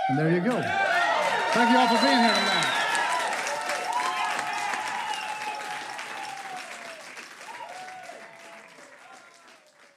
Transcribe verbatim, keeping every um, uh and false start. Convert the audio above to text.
And there you go. Thank you all for being here tonight.